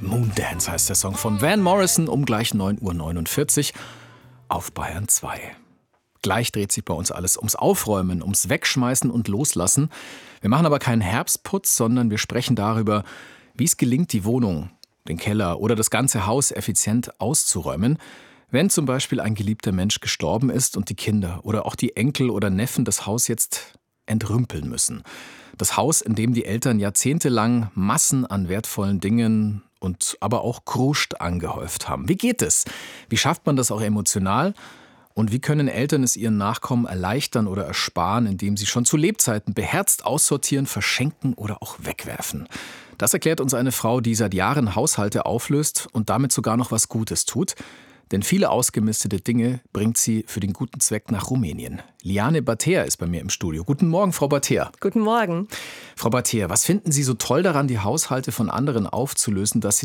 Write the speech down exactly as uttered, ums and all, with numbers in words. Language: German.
Moondance heißt der Song von Van Morrison um gleich neun Uhr neunundvierzig auf Bayern zwei. Gleich dreht sich bei uns alles ums Aufräumen, ums Wegschmeißen und Loslassen. Wir machen aber keinen Herbstputz, sondern wir sprechen darüber, wie es gelingt, die Wohnung, den Keller oder das ganze Haus effizient auszuräumen, wenn zum Beispiel ein geliebter Mensch gestorben ist und die Kinder oder auch die Enkel oder Neffen das Haus jetzt entrümpeln müssen. Das Haus, in dem die Eltern jahrzehntelang Massen an wertvollen Dingen und aber auch Kruscht angehäuft haben. Wie geht es? Wie schafft man das auch emotional? Und wie können Eltern es ihren Nachkommen erleichtern oder ersparen, indem sie schon zu Lebzeiten beherzt aussortieren, verschenken oder auch wegwerfen? Das erklärt uns eine Frau, die seit Jahren Haushalte auflöst und damit sogar noch was Gutes tut. Denn viele ausgemistete Dinge bringt sie für den guten Zweck nach Rumänien. Liane Bater ist bei mir im Studio. Guten Morgen, Frau Bater. Guten Morgen. Frau Bater, was finden Sie so toll daran, die Haushalte von anderen aufzulösen, dass sie